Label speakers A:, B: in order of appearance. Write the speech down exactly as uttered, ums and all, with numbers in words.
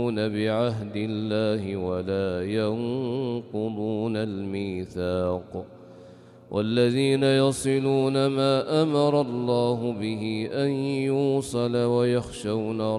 A: بعهد الله ولا ينقضون الميثاق والذين يصلون ما أمر الله به أن يوصل ويخشون